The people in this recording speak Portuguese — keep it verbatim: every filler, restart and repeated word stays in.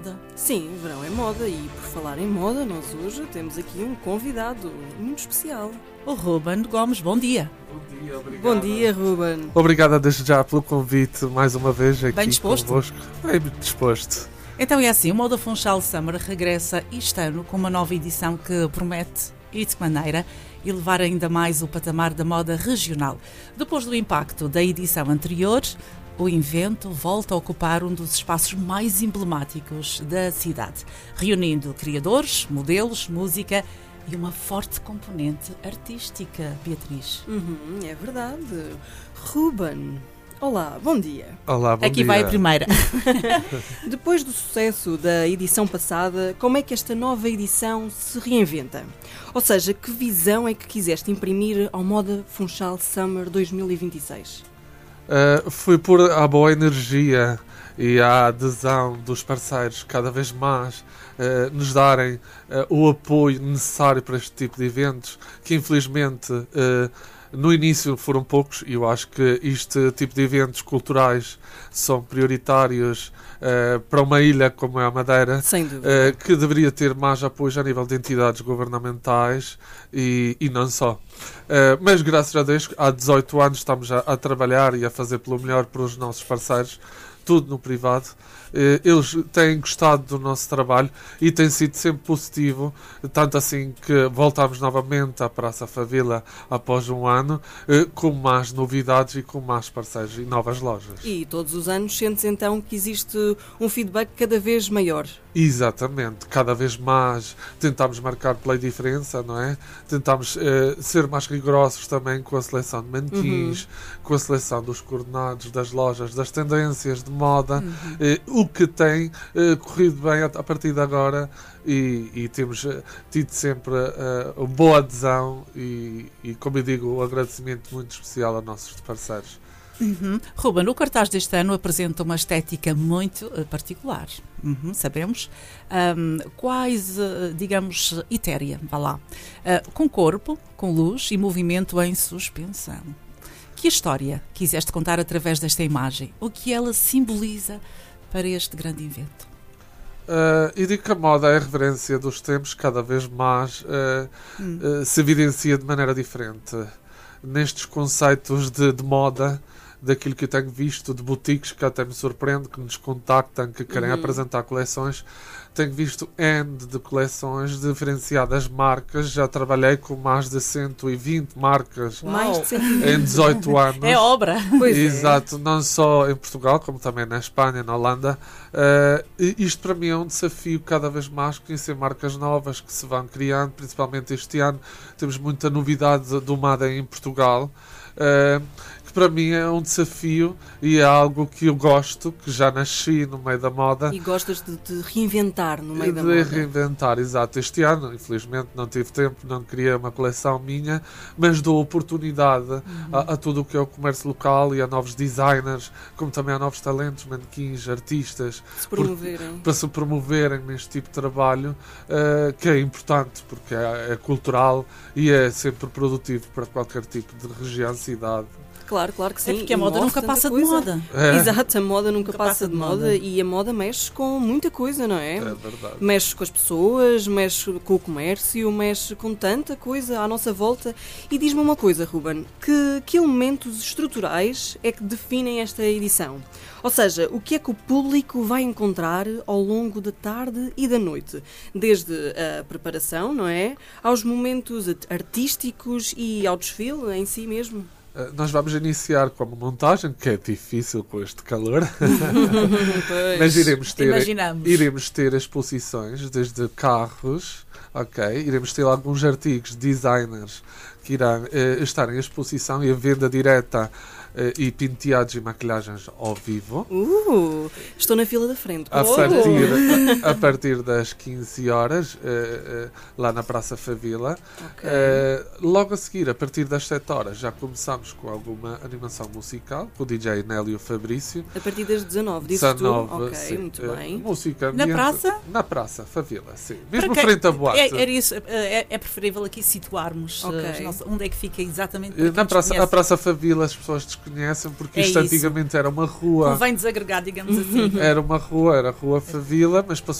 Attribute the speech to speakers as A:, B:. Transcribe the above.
A: Sim, verão é moda e por falar em moda, nós hoje temos aqui um convidado muito especial.
B: O Ruben Gomes, bom dia.
C: Bom dia, obrigado.
A: Bom dia, Ruben.
C: Obrigado desde já pelo convite, mais uma vez aqui
B: Bem disposto?
C: convosco. Bem disposto.
B: Então é assim, o Moda Funchal Summer regressa este ano com uma nova edição que promete ir de maneira e levar ainda mais o patamar da moda regional. Depois do impacto da edição anterior, o evento volta a ocupar um dos espaços mais emblemáticos da cidade, reunindo criadores, modelos, música e uma forte componente artística, Beatriz.
A: Uhum, é verdade. Ruben, olá, bom dia.
C: Olá, bom
B: Aqui
C: dia.
B: vai a primeira.
A: Depois do sucesso da edição passada, como é que esta nova edição se reinventa? Ou seja, que visão é que quiseste imprimir ao Moda Funchal Summer dois mil e vinte e seis?
C: Uh, fui por a boa energia e a adesão dos parceiros cada vez mais uh, nos darem uh, o apoio necessário para este tipo de eventos, que infelizmente uh, no início foram poucos, e eu acho que este tipo de eventos culturais são prioritários uh, para uma ilha como é a Madeira,
A: Sem dúvida.
C: uh, que deveria ter mais apoio a nível de entidades governamentais e, e não só. Uh, mas graças a Deus, há dezoito anos estamos a, a trabalhar e a fazer pelo melhor para os nossos parceiros, tudo no privado. Uh, eles têm gostado do nosso trabalho e tem sido sempre positivo, tanto assim que voltamos novamente à Praça Favila após um ano, uh, com mais novidades e com mais parceiros e novas lojas.
A: E todos os anos sentes então que existe um feedback cada vez maior.
C: Exatamente, cada vez mais tentamos marcar pela diferença, não é? Tentamos uh, ser mais rigorosos também com a seleção de manequins, uhum. com a seleção dos coordenados das lojas, das tendências de moda, uhum. uh, o que tem uh, corrido bem a, a partir de agora e, e temos uh, tido sempre uh, boa adesão e, e, como eu digo, um agradecimento muito especial a nossos parceiros.
B: Uhum. Ruben, o cartaz deste ano apresenta uma estética muito uh, particular, uhum, sabemos, um, quase, uh, digamos, etérea, vá lá, uh, com corpo, com luz e movimento em suspensão. Que história quiseste contar através desta imagem? O que ela simboliza para este grande evento?
C: Uh, eu digo que a moda é a referência dos tempos, cada vez mais uh, hum. uh, se evidencia de maneira diferente. Nestes conceitos de, de moda, daquilo que eu tenho visto de boutiques que até me surpreende, que nos contactam, que querem uhum. apresentar coleções. Tenho visto N de coleções diferenciadas marcas. Já trabalhei com mais de cento e vinte marcas
A: mais de cento e vinte.
C: Em dezoito anos.
B: É obra.
A: Pois
C: Exato,
A: é.
C: Não só em Portugal, como também na Espanha, na Holanda. Uh, isto para mim é um desafio cada vez mais, conhecer marcas novas que se vão criando, principalmente este ano. Temos muita novidade do Made em Portugal. Uh, que para mim é um desafio e é algo que eu gosto, que já nasci no meio da moda.
A: E gostas de te reinventar no meio
C: de
A: da moda.
C: De reinventar, exato. Este ano, infelizmente, não tive tempo, não queria uma coleção minha, mas dou oportunidade uhum. a, a tudo o que é o comércio local e a novos designers, como também a novos talentos, manequins, artistas,
A: se promoverem.
C: Por, para se promoverem neste tipo de trabalho, uh, que é importante, porque é, é cultural e é sempre produtivo para qualquer tipo de região, cidade.
A: Claro, claro que sim.
B: É porque a moda nunca passa de moda.
A: É. Exato, a moda nunca, nunca passa, passa de, de moda. moda e a moda mexe com muita coisa, não é?
C: É verdade.
A: Mexe com as pessoas, mexe com o comércio, mexe com tanta coisa à nossa volta. E diz-me uma coisa, Ruben, que, que elementos estruturais é que definem esta edição? Ou seja, o que é que o público vai encontrar ao longo da tarde e da noite? Desde a preparação, não é? Aos momentos artísticos e ao desfile em si mesmo?
C: Uh, nós vamos iniciar com uma montagem, que é difícil com este calor, mas iremos ter, iremos ter exposições desde carros, ok? Iremos ter alguns artigos, designers, que irão uh, estar em exposição e a venda direta uh, e penteados e maquilhagens ao vivo.
A: Uh, estou na fila da frente.
C: A,
A: oh.
C: partir, a, a partir das quinze horas, uh, uh, lá na Praça Favila.
A: Okay.
C: Uh, logo a seguir, a partir das sete horas, já começamos com alguma animação musical, com o D J Nélio Fabrício.
A: A partir das dezanove, disse
C: dezanove,
A: tu? Ok,
C: sim.
A: muito
C: Uh,
A: bem.
C: Música
B: ambiente, na praça?
C: Na Praça Favila, sim. Mesmo
B: Para
C: frente à boate.
B: É, era isso, é, é preferível aqui situarmos
A: okay.
B: uh, nossas, onde é que fica exatamente.
C: Na praça, a Praça Favila, as pessoas conhecem, porque
B: É
C: isto
B: isso.
C: antigamente era uma rua.
B: Convém desagregar, digamos assim.
C: Era uma rua, era a Rua Favila, mas passou